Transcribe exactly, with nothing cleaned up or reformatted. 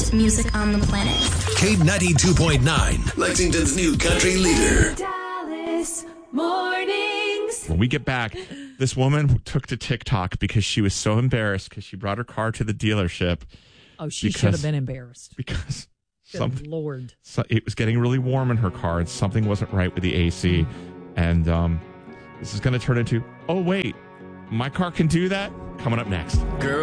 best music on the planet. K ninety-two point nine, Lexington's new country leader. Dallas Mornings. When we get back, this woman took to TikTok because she was so embarrassed because she brought her car to the dealership. Oh, she because, should have been embarrassed. Because Good something, Lord. So it was getting really warm in her car and something wasn't right with the A C. And um, this is going to turn into, oh, wait, my car can do that? Coming up next. Girl.